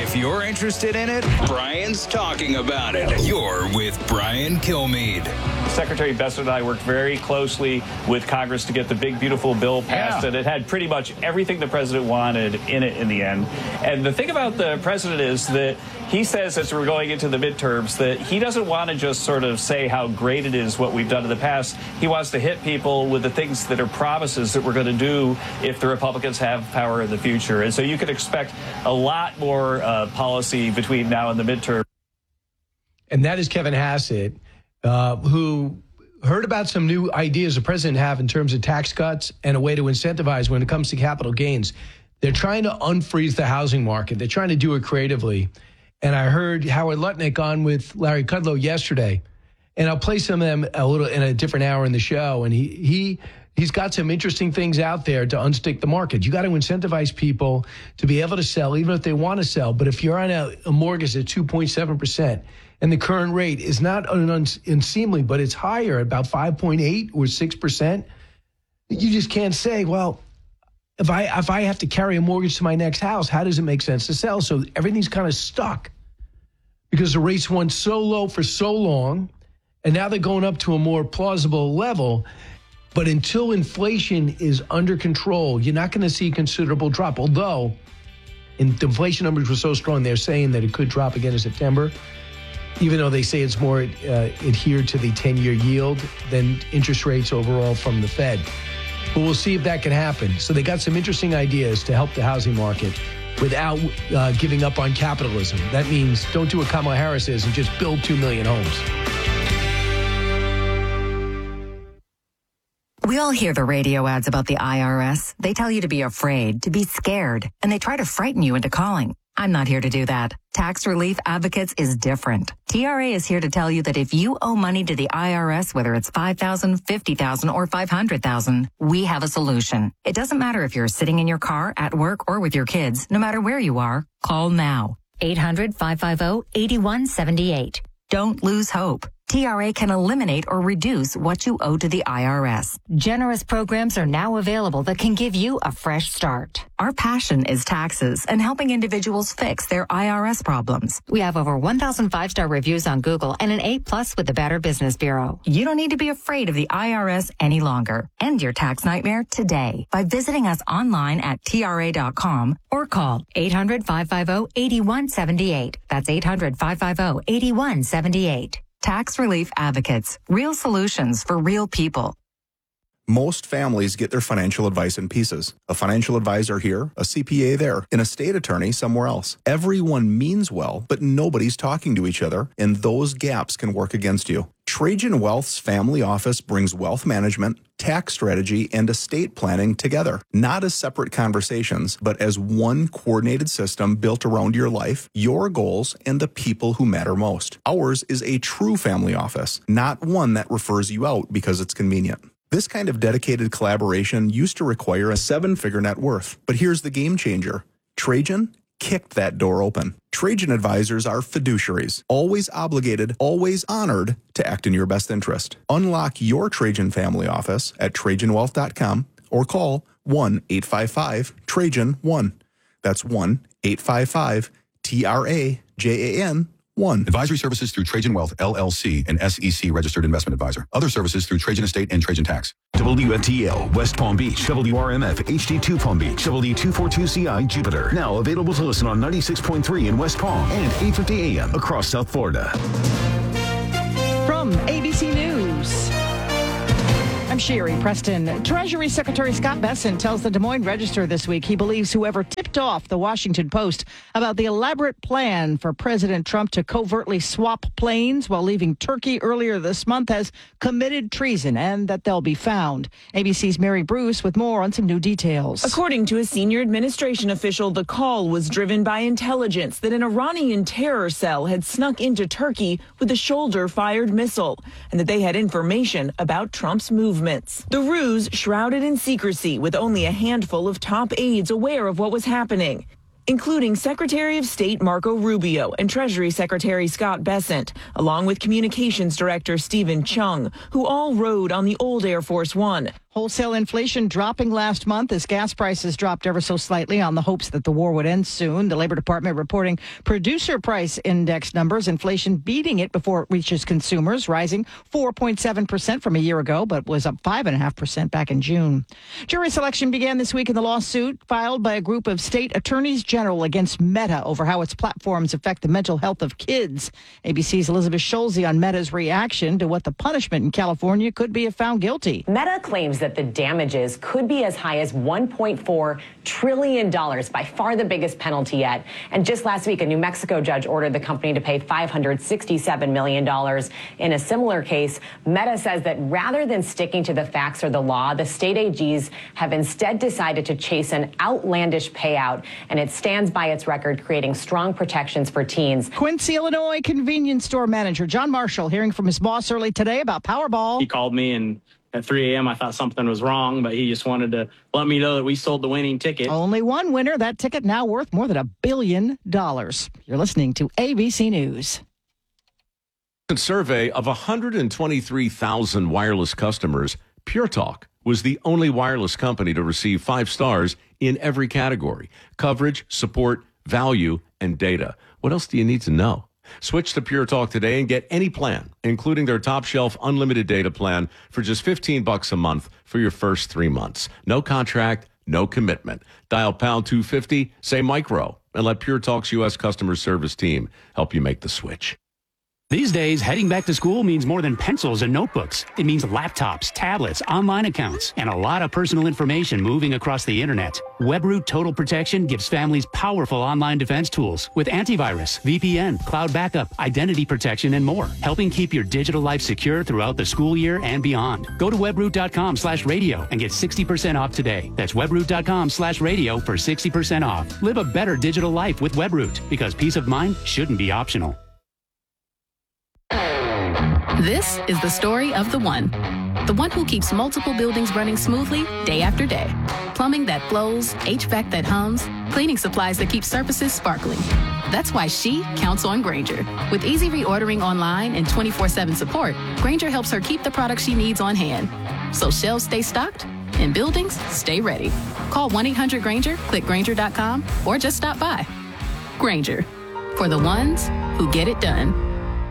If you're interested in it, Brian's talking about it. You're with Brian Kilmeade. Secretary Bessent and I worked very closely with Congress to get the big, beautiful bill passed, and it had pretty much everything the president wanted in it in the end. And the thing about the president is that he says, as we're going into the midterms, that he doesn't want to just sort of say how great it is what we've done in the past. He wants to hit people with the things that are promises that we're going to do if the Republicans have power in the future. And so you can expect a lot more policy between now and the midterm. And that is Kevin Hassett, who heard about some new ideas the president have in terms of tax cuts and a way to incentivize when it comes to capital gains. They're trying to unfreeze the housing market. They're trying to do it creatively. And I heard Howard Lutnick on with Larry Kudlow yesterday, and I'll play some of them a little in a different hour in the show. And he's got some interesting things out there to unstick the market. You got to incentivize people to be able to sell, even if they want to sell. But if you're on a mortgage at 2.7%, and the current rate is not unseemly, but it's higher, about 5.8 or 6%, you just can't say, well, if I have to carry a mortgage to my next house, how does it make sense to sell? So everything's kind of stuck because the rates went so low for so long, and now they're going up to a more plausible level. But until inflation is under control, you're not going to see a considerable drop. Although, the inflation numbers were so strong, they're saying that it could drop again in September, even though they say it's more adhered to the 10-year yield than interest rates overall from the Fed. But we'll see if that can happen. So they got some interesting ideas to help the housing market without giving up on capitalism. That means don't do what Kamala Harris is and just build 2 million homes. We all hear the radio ads about the IRS. They tell you to be afraid, to be scared, and they try to frighten you into calling. I'm not here to do that. Tax Relief Advocates is different. TRA is here to tell you that if you owe money to the IRS, whether it's $5,000, $50,000, or $500,000, we have a solution. It doesn't matter if you're sitting in your car, at work, or with your kids. No matter where you are, call now. 800-550-8178. Don't lose hope. TRA can eliminate or reduce what you owe to the IRS. Generous programs are now available that can give you a fresh start. Our passion is taxes and helping individuals fix their IRS problems. We have over 1,000 5-star reviews on Google and an A+ with the Better Business Bureau. You don't need to be afraid of the IRS any longer. End your tax nightmare today by visiting us online at TRA.com or call 800-550-8178. That's 800-550-8178. Tax Relief Advocates. Real solutions for real people. Most families get their financial advice in pieces. A financial advisor here, a CPA there, an estate attorney somewhere else. Everyone means well, but nobody's talking to each other, and those gaps can work against you. Trajan Wealth's family office brings wealth management, tax strategy, and estate planning together, not as separate conversations, but as one coordinated system built around your life, your goals, and the people who matter most. Ours is a true family office, not one that refers you out because it's convenient. This kind of dedicated collaboration used to require a 7-figure net worth, but here's the game changer. Trajan kicked that door open. Trajan advisors are fiduciaries, always obligated, always honored to act in your best interest. Unlock your Trajan family office at TrajanWealth.com or call 1-855-TRAJAN-1. That's 1-855-TRAJAN-1. Advisory services through Trajan Wealth, LLC, an SEC registered investment advisor. Other services through Trajan Estate and Trajan Tax. WFTL, West Palm Beach. WRMF, HD2 Palm Beach. WD242CI, Jupiter. Now available to listen on 96.3 in West Palm and 850 AM across South Florida. From ABC News, I'm Sherry Preston. Treasury Secretary Scott Bessent tells the Des Moines Register this week he believes whoever tipped off the Washington Post about the elaborate plan for President Trump to covertly swap planes while leaving Turkey earlier this month has committed treason and that they'll be found. ABC's Mary Bruce with more on some new details. According to a senior administration official, the call was driven by intelligence that an Iranian terror cell had snuck into Turkey with a shoulder-fired missile and that they had information about Trump's movements. The ruse shrouded in secrecy with only a handful of top aides aware of what was happening, including Secretary of State Marco Rubio and Treasury Secretary Scott Bessent, along with Communications Director Stephen Chung, who all rode on the old Air Force One. Wholesale inflation dropping last month as gas prices dropped ever so slightly on the hopes that the war would end soon. The Labor Department reporting producer price index numbers, inflation beating it before it reaches consumers, rising 4.7% from a year ago, but was up 5.5% back in June. Jury selection began this week in the lawsuit filed by a group of state attorneys general against Meta over how its platforms affect the mental health of kids. ABC's Elizabeth Schulze on Meta's reaction to what the punishment in California could be if found guilty. Meta claims that the damages could be as high as $1.4 trillion, by far the biggest penalty yet. And just last week, a New Mexico judge ordered the company to pay $567 million. In a similar case, Meta says that rather than sticking to the facts or the law, the state AGs have instead decided to chase an outlandish payout, and it stands by its record, creating strong protections for teens. Quincy, Illinois convenience store manager John Marshall hearing from his boss early today about Powerball. He called me and at 3 a.m. I thought something was wrong, but he just wanted to let me know that we sold the winning ticket. Only one winner. That ticket now worth more than $1 billion. You're listening to ABC News. A survey of 123,000 wireless customers, Pure Talk was the only wireless company to receive 5 stars in every category: coverage, support, value, and data. What else do you need to know? Switch to Pure Talk today and get any plan, including their top shelf unlimited data plan, for just $15 a month for your first 3 months. No contract, no commitment. Dial pound 250, say micro, and let Pure Talk's U.S. customer service team help you make the switch. These days, heading back to school means more than pencils and notebooks. It means laptops, tablets, online accounts, and a lot of personal information moving across the internet. WebRoot Total Protection gives families powerful online defense tools with antivirus, VPN, cloud backup, identity protection, and more, helping keep your digital life secure throughout the school year and beyond. Go to webroot.com/radio and get 60% off today. That's webroot.com/radio for 60% off. Live a better digital life with WebRoot, because peace of mind shouldn't be optional. This is the story of the one who keeps multiple buildings running smoothly day after day. Plumbing that flows, HVAC that hums, cleaning supplies that keep surfaces sparkling. That's why she counts on Grainger. With easy reordering online and 24/7 support, Grainger helps her keep the products she needs on hand, so shelves stay stocked and buildings stay ready. Call 1-800-GRAINGER, click Grainger.com, or just stop by. Grainger, for the ones who get it done.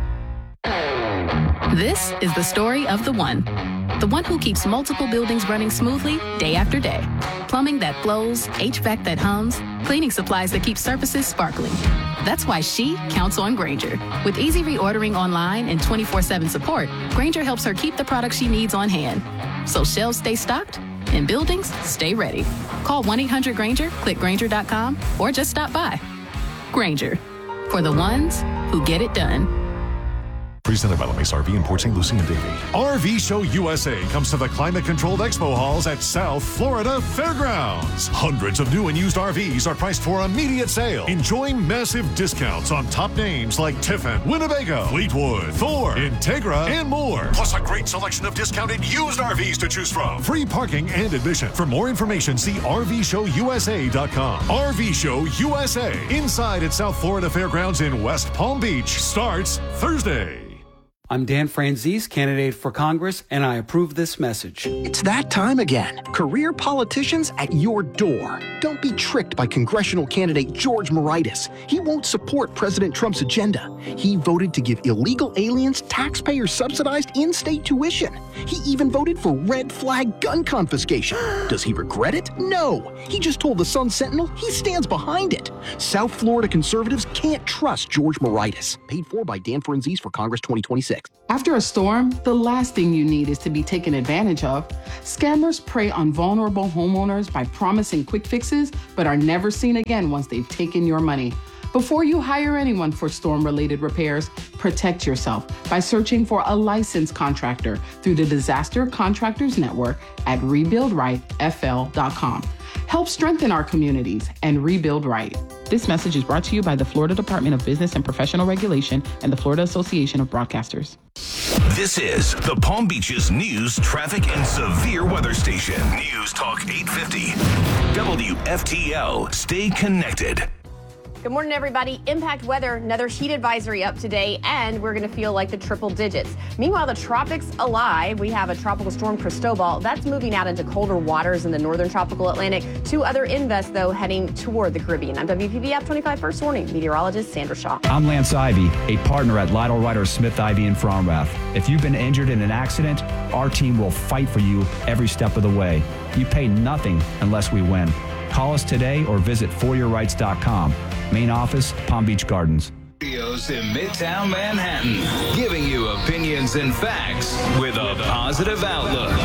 This is the story of the one who keeps multiple buildings running smoothly day after day. Plumbing that flows, HVAC that hums, cleaning supplies that keep surfaces sparkling. That's why she counts on Grainger. With easy reordering online and 24/7 support, Grainger helps her keep the products she needs on hand, so shelves stay stocked and buildings stay ready. Call 1-800-GRAINGER, click Grainger.com, or just stop by. Grainger, for the ones who get it done. Presented by LeMace RV in Port St. Lucie and Davie. RV Show USA comes to the climate-controlled expo halls at South Florida Fairgrounds. Hundreds of new and used RVs are priced for immediate sale. Enjoy massive discounts on top names like Tiffin, Winnebago, Fleetwood, Thor, Integra, and more. Plus a great selection of discounted used RVs to choose from. Free parking and admission. For more information, see RVShowUSA.com. RV Show USA, inside at South Florida Fairgrounds in West Palm Beach, starts Thursday. I'm Dan Franzese, candidate for Congress, and I approve this message. It's that time again. Career politicians at your door. Don't be tricked by congressional candidate George Moraitis. He won't support President Trump's agenda. He voted to give illegal aliens taxpayer-subsidized in-state tuition. He even voted for red flag gun confiscation. Does he regret it? No. He just told the Sun Sentinel he stands behind it. South Florida conservatives can't trust George Moraitis. Paid for by Dan Franzese for Congress 2026. After a storm, the last thing you need is to be taken advantage of. Scammers prey on vulnerable homeowners by promising quick fixes, but are never seen again once they've taken your money. Before you hire anyone for storm-related repairs, protect yourself by searching for a licensed contractor through the Disaster Contractors Network at rebuildrightfl.com. Help strengthen our communities and rebuild right. This message is brought to you by the Florida Department of Business and Professional Regulation and the Florida Association of Broadcasters. This is the Palm Beach's news, traffic, and severe weather station. News Talk 850. WFTL. Stay connected. Good morning, everybody. Impact weather, another heat advisory up today, and we're going to feel like the triple digits. Meanwhile, the tropics alive. We have a tropical storm, Cristobal. That's moving out into colder waters in the northern tropical Atlantic. 2 other invests, though, heading toward the Caribbean. I'm WPBF 25 First Warning meteorologist Sandra Shaw. I'm Lance Ivy, a partner at Lytle Ryder Smith Ivy in Fromrath. If you've been injured in an accident, our team will fight for you every step of the way. You pay nothing unless we win. Call us today or visit foryourrights.com. Main office, Palm Beach Gardens. Studios in Midtown Manhattan, giving you opinions and facts with a positive outlook.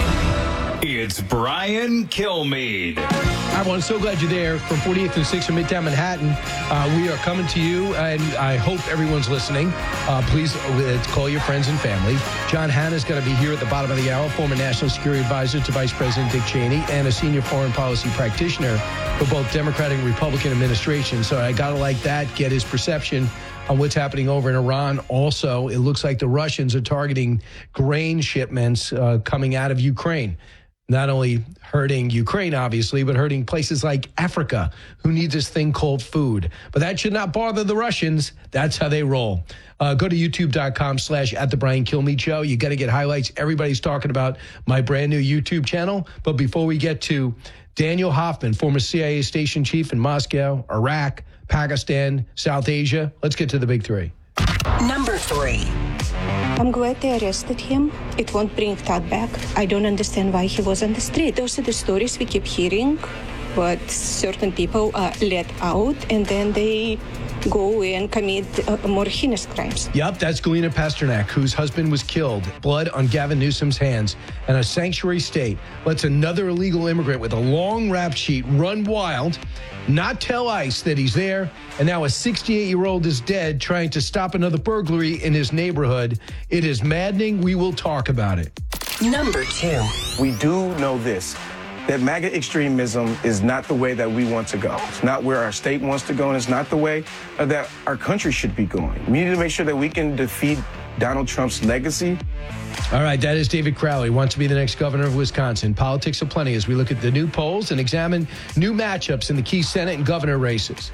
It's Brian Kilmeade. I'm so glad you're there from 48th and 6th in Midtown Manhattan. We are coming to you, and I hope everyone's listening. Please call your friends and family. John Hanna's going to be here at the bottom of the hour, former National Security Advisor to Vice President Dick Cheney and a senior foreign policy practitioner for both Democratic and Republican administrations. So I got to like that, get his perception on what's happening over in Iran. Also, it looks like the Russians are targeting grain shipments coming out of Ukraine. Not only hurting Ukraine, obviously, but hurting places like Africa, who need this thing called food. But that should not bother the Russians. That's how they roll. Go to youtube.com/@TheBrianKilmeade Show. You got to get highlights. Everybody's talking about my brand new YouTube channel. But before we get to Daniel Hoffman, former CIA station chief in Moscow, Iraq, Pakistan, South Asia, let's get to the big 3. Number 3. I'm glad they arrested him. It won't bring Todd back. I don't understand why he was on the street. Those are the stories we keep hearing, but certain people are let out and then they go and commit more heinous crimes. Yep, that's Galina Pasternak, whose husband was killed. Blood on Gavin Newsom's hands. And a sanctuary state lets another illegal immigrant with a long rap sheet run wild, not tell ICE that he's there, and now a 68-year-old is dead trying to stop another burglary in his neighborhood. It is maddening. We will talk about it. Number 2. We do know this, that MAGA extremism is not the way that we want to go. It's not where our state wants to go, and it's not the way that our country should be going. We need to make sure that we can defeat Donald Trump's legacy. All right, that is David Crowley, wants to be the next governor of Wisconsin. Politics of plenty as we look at the new polls and examine new matchups in the key Senate and governor races.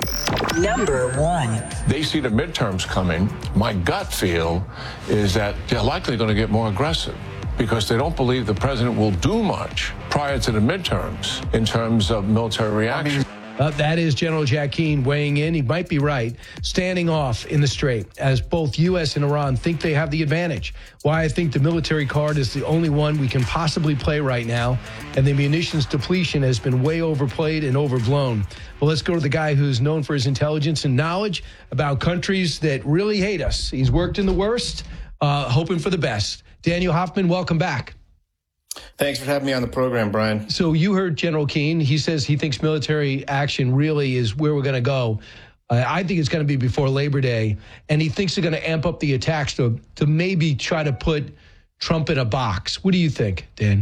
Number 1. They see the midterms coming. My gut feel is that they're likely going to get more aggressive because they don't believe the president will do much prior to the midterms in terms of military reaction. That is General Jack Keane weighing in. He might be right, standing off in the straight as both U.S. and Iran think they have the advantage. Why I think the military card is the only one we can possibly play right now, and the munitions depletion has been way overplayed and overblown. Well, let's go to the guy who's known for his intelligence and knowledge about countries that really hate us. He's worked in the worst, hoping for the best. Daniel Hoffman, welcome back. Thanks for having me on the program, Brian. So you heard General Keane. He says he thinks military action really is where we're going to go. I think it's going to be before Labor Day. And he thinks they're going to amp up the attacks to maybe try to put Trump in a box. What do you think, Dan?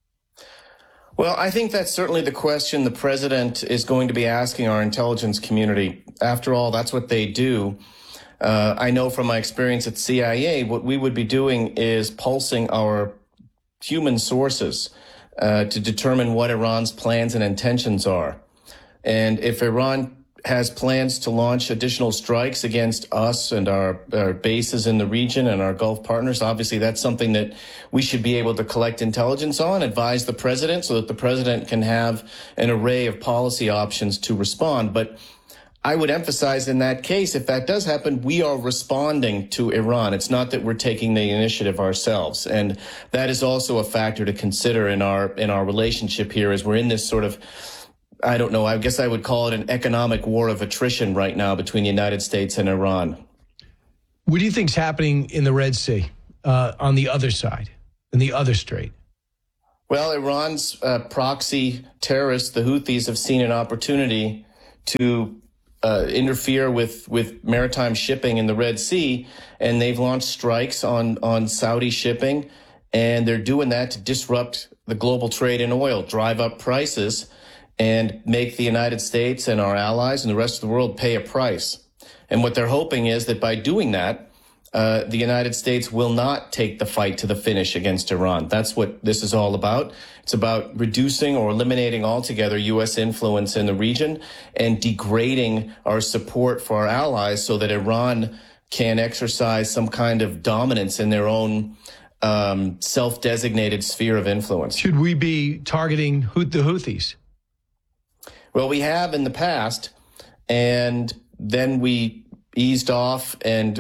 Well, I think that's certainly the question the president is going to be asking our intelligence community. After all, that's what they do. I know from my experience at CIA, what we would be doing is pulsing our human sources to determine what Iran's plans and intentions are. And if Iran has plans to launch additional strikes against us and our bases in the region and our Gulf partners, obviously that's something that we should be able to collect intelligence on, advise the president so that the president can have an array of policy options to respond. But I would emphasize in that case, if that does happen, we are responding to Iran. It's not that we're taking the initiative ourselves. And that is also a factor to consider in our relationship here as we're in this sort of, I don't know, I guess I would call it an economic war of attrition right now between the United States and Iran. What do you think's happening in the Red Sea on the other side, in the other strait? Well, Iran's proxy terrorists, the Houthis, have seen an opportunity to interfere with maritime shipping in the Red Sea, and they've launched strikes on Saudi shipping, and they're doing that to disrupt the global trade in oil, drive up prices, and make the United States and our allies and the rest of the world pay a price. And what they're hoping is that by doing that, the United States will not take the fight to the finish against Iran. That's what this is all about. It's about reducing or eliminating altogether U.S. influence in the region and degrading our support for our allies so that Iran can exercise some kind of dominance in their own self-designated sphere of influence. Should we be targeting the Houthis? Well, we have in the past, and then we eased off and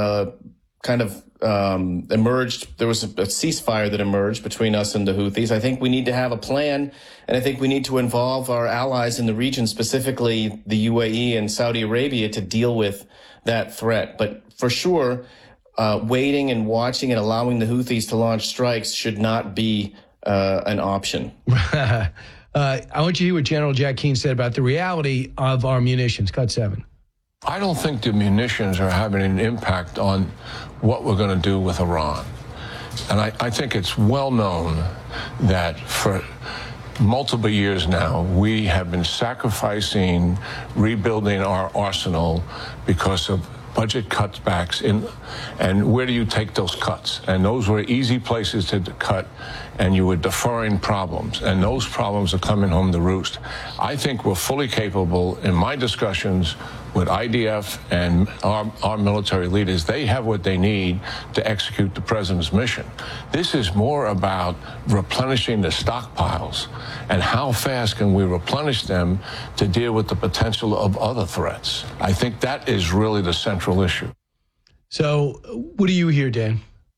emerged. There was a ceasefire that emerged between us and the Houthis. I think we need to have a plan, and I think we need to involve our allies in the region, specifically the UAE and Saudi Arabia, to deal with that threat. But for sure, waiting and watching and allowing the Houthis to launch strikes should not be an option. I want you to hear what General Jack Keane said about the reality of our munitions. Cut 7. I don't think the munitions are having an impact on what we're going to do with Iran. And I think it's well known that for multiple years now, we have been sacrificing rebuilding our arsenal because of budget cutbacks and where do you take those cuts? And those were easy places to cut, and you were deferring problems, and those problems are coming home to roost. I think we're fully capable, in my discussions with IDF and our military leaders, they have what they need to execute the president's mission. This is more about replenishing the stockpiles and how fast can we replenish them to deal with the potential of other threats. I think that is really the central issue. So what do you hear, Dan?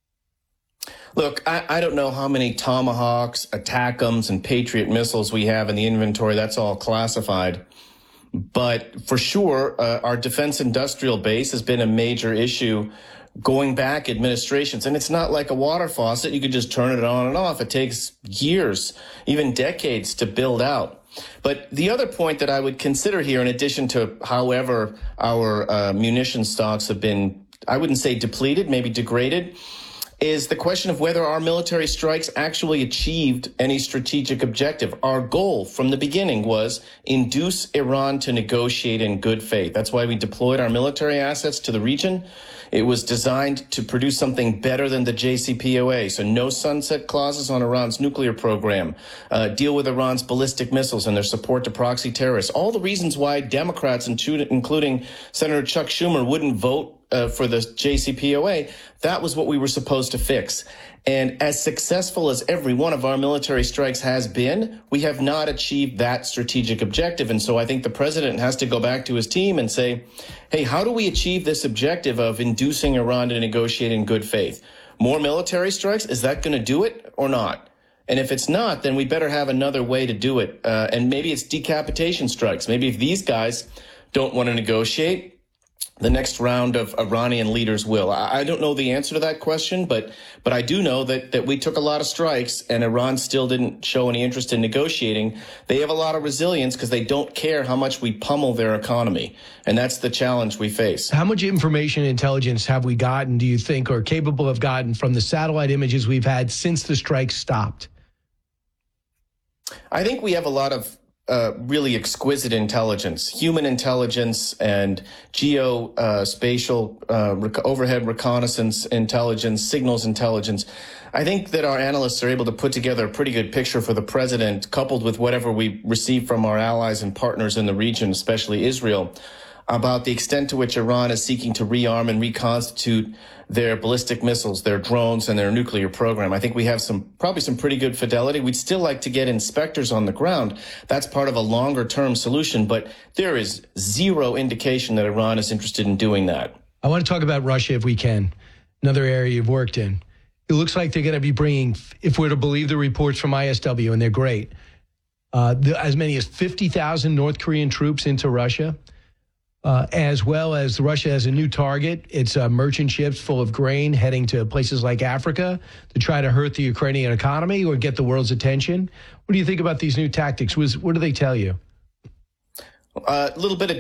Look, I don't know how many Tomahawks, ATACMS, and Patriot missiles we have in the inventory. That's all classified. But for sure, our defense industrial base has been a major issue going back administrations. And it's not like a water faucet. You could just turn it on and off. It takes years, even decades to build out. But the other point that I would consider here, in addition to however our munition stocks have been, I wouldn't say depleted, maybe degraded, is the question of whether our military strikes actually achieved any strategic objective. Our goal from the beginning was induce Iran to negotiate in good faith. That's why we deployed our military assets to the region. It was designed to produce something better than the JCPOA. So no sunset clauses on Iran's nuclear program, deal with Iran's ballistic missiles and their support to proxy terrorists. All the reasons why Democrats, including Senator Chuck Schumer, wouldn't vote for the JCPOA, that was what we were supposed to fix. And as successful as every one of our military strikes has been, we have not achieved that strategic objective. And so I think the president has to go back to his team and say, hey, how do we achieve this objective of inducing Iran to negotiate in good faith? More military strikes? Is that going to do it or not? And if it's not, then we better have another way to do it. And maybe it's decapitation strikes. Maybe if these guys don't want to negotiate, the next round of Iranian leaders will. I don't know the answer to that question, but I do know that we took a lot of strikes and Iran still didn't show any interest in negotiating. They have a lot of resilience because they don't care how much we pummel their economy. And that's the challenge we face. How much information and intelligence have we gotten, do you think, or capable of gotten from the satellite images we've had since the strike stopped? I think we have a lot of really exquisite intelligence, human intelligence and geospatial overhead reconnaissance intelligence, signals intelligence. I think that our analysts are able to put together a pretty good picture for the president, coupled with whatever we receive from our allies and partners in the region, especially Israel, about the extent to which Iran is seeking to rearm and reconstitute their ballistic missiles, their drones, and their nuclear program. I think we have probably some pretty good fidelity. We'd still like to get inspectors on the ground. That's part of a longer-term solution, but there is zero indication that Iran is interested in doing that. I want to talk about Russia if we can, another area you've worked in. It looks like they're going to be bringing, if we're to believe the reports from ISW, and they're great, as many as 50,000 North Korean troops into Russia. As well as Russia has a new target. It's merchant ships full of grain heading to places like Africa to try to hurt the Ukrainian economy or get the world's attention. What do you think about these new tactics? What do they tell you? A little bit of